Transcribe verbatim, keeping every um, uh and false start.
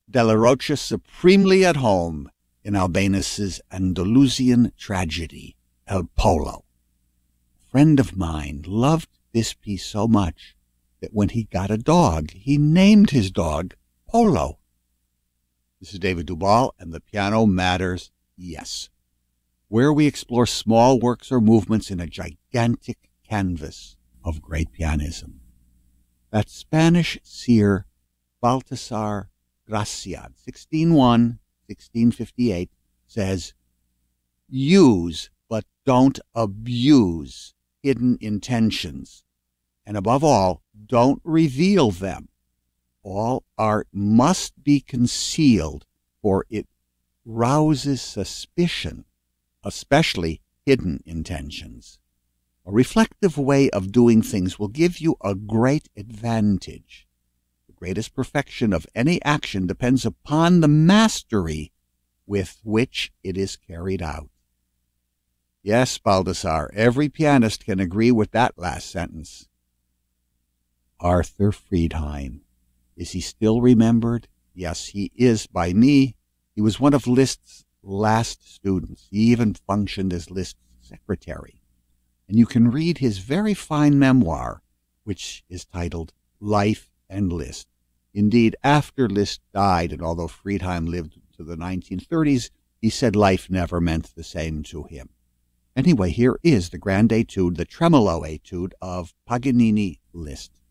Della Rocha supremely at home in Albanus's Andalusian tragedy, El Polo. A friend of mine loved this piece so much that when he got a dog, he named his dog Polo. This is David Duvall, and the piano matters, yes, where we explore small works or movements in a gigantic canvas of great pianism. That Spanish seer Baltasar Gracian, sixteen oh one, sixteen fifty-eight, says, "Use, but don't abuse hidden intentions. And above all, don't reveal them. All art must be concealed, for it rouses suspicion, especially hidden intentions. A reflective way of doing things will give you a great advantage. The greatest perfection of any action depends upon the mastery with which it is carried out." Yes, Baldassar, every pianist can agree with that last sentence. Arthur Friedheim. Is he still remembered? Yes, he is by me. He was one of Liszt's last students. He even functioned as Liszt's secretary. And you can read his very fine memoir, which is titled Life and Liszt. Indeed, after Liszt died, and although Friedheim lived to the nineteen thirties, he said life never meant the same to him. Anyway, here is the Grand Etude, the Tremolo Etude of Paganini Liszt.